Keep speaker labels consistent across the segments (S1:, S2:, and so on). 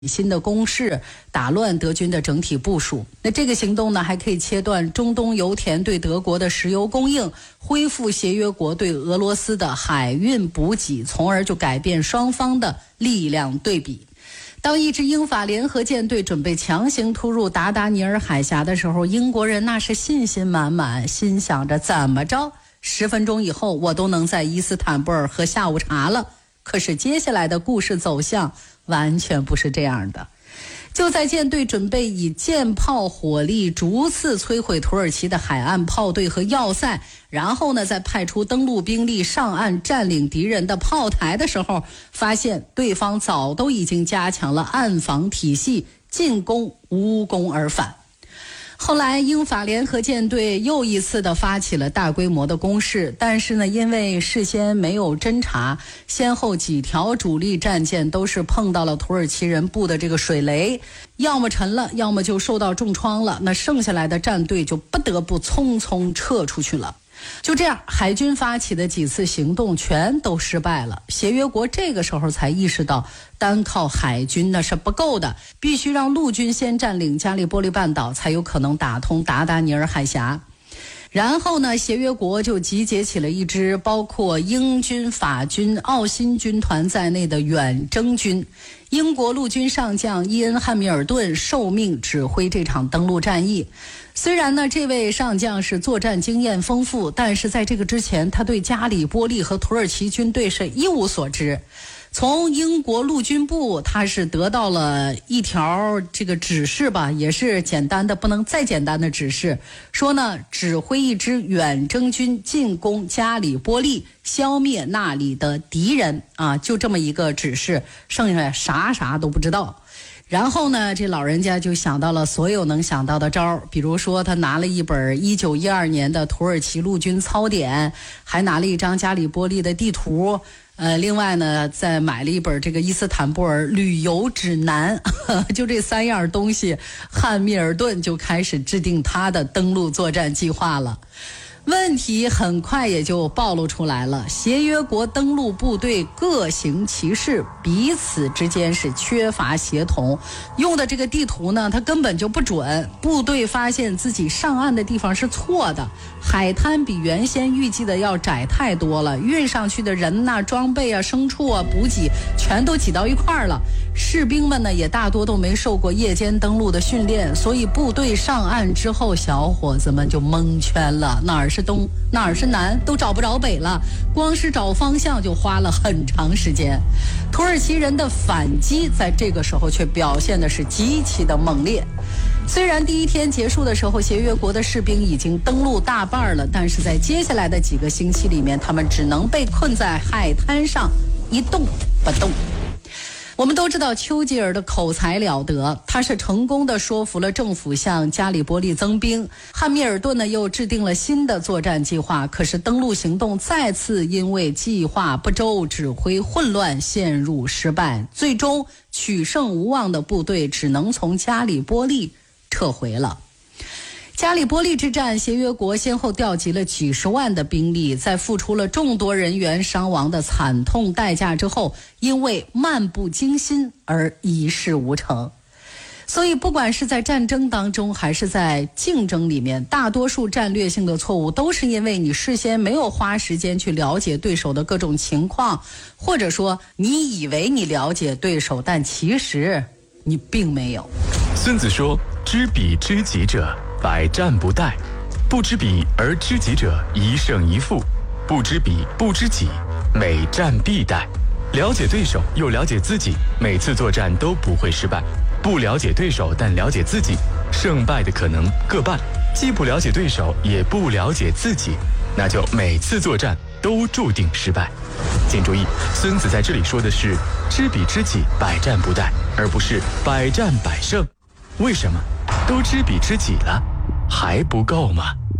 S1: 新的攻势，打乱德军的整体部署。那这个行动呢，还可以切断中东油田对德国的石油供应，恢复协约国对俄罗斯的海运补给，从而就改变双方的力量对比。当一支英法联合舰队准备强行突入达达尼尔海峡的时候，英国人那是信心满满，心想着怎么着10分钟以后我都能在伊斯坦布尔喝下午茶了。可是接下来的故事走向完全不是这样的。就在舰队准备以舰炮火力逐次摧毁土耳其的海岸炮队和要塞，然后呢再派出登陆兵力上岸占领敌人的炮台的时候，发现对方早都已经加强了岸防体系，进攻无功而返。后来英法联合舰队又一次的发起了大规模的攻势，但是呢，因为事先没有侦查，先后几条主力战舰都是碰到了土耳其人布的这个水雷，要么沉了，要么就受到重创了，那剩下来的战队就不得不匆匆撤出去了。就这样，海军发起的几次行动全都失败了。协约国这个时候才意识到，单靠海军那是不够的，必须让陆军先占领加利波利半岛，才有可能打通达达尼尔海峡。然后呢，协约国就集结起了一支包括英军、法军、奥辛军团在内的远征军。英国陆军上将伊恩·汉密尔顿受命指挥这场登陆战役。虽然呢，这位上将是作战经验丰富，但是在这个之前，他对加里波利和土耳其军队是一无所知。从英国陆军部，他是得到了一条这个指示吧，也是简单的不能再简单的指示，说呢，指挥一支远征军进攻加里波利，消灭那里的敌人啊，就这么一个指示，剩下啥都不知道。然后呢，这老人家就想到了所有能想到的招，比如说他拿了一本1912年的土耳其陆军操典，还拿了一张加里波利的地图，另外呢，再买了一本这个伊斯坦布尔旅游指南，就这3样东西，汉密尔顿就开始制定他的登陆作战计划了。问题很快也就暴露出来了，协约国登陆部队各行其事，彼此之间是缺乏协同，用的这个地图呢，它根本就不准，部队发现自己上岸的地方是错的，海滩比原先预计的要窄太多了，运上去的人呐、装备啊、牲畜啊、补给全都挤到一块儿了，士兵们呢也大多都没受过夜间登陆的训练，所以部队上岸之后，小伙子们就蒙圈了，哪儿是东哪儿是南都找不着北了，光是找方向就花了很长时间。土耳其人的反击在这个时候却表现的是极其的猛烈。虽然第一天结束的时候，协约国的士兵已经登陆大半了，但是在接下来的几个星期里面，他们只能被困在海滩上一动不动。我们都知道丘吉尔的口才了得，他是成功的说服了政府向加里波利增兵。汉密尔顿呢又制定了新的作战计划，可是登陆行动再次因为计划不周、指挥混乱陷入失败，最终取胜无望的部队只能从加里波利撤回了。加里波利之战，协约国先后调集了几十万的兵力，在付出了众多人员伤亡的惨痛代价之后，因为漫不经心而一事无成。所以不管是在战争当中还是在竞争里面，大多数战略性的错误都是因为你事先没有花时间去了解对手的各种情况，或者说你以为你了解对手，但其实你并没有。
S2: 孙子说，知彼知己者百战不殆，不知彼而知己者一胜一负，不知彼不知己，每战必殆。了解对手又了解自己，每次作战都不会失败。不了解对手但了解自己，胜败的可能各半。既不了解对手也不了解自己，那就每次作战都注定失败。请注意，孙子在这里说的是知彼知己，百战不殆，而不是百战百胜。为什么？都知彼知己了，还不够吗？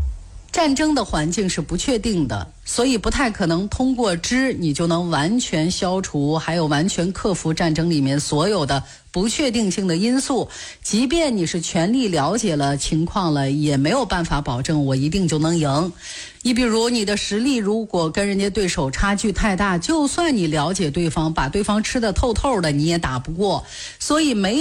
S1: 战争的环境是不确定的，所以不太可能通过知你就能完全消除，还有完全克服战争里面所有的不确定性的因素。即便你是全力了解了情况了，也没有办法保证我一定就能赢。你比如你的实力如果跟人家对手差距太大，就算你了解对方，把对方吃得透透的，你也打不过。所以没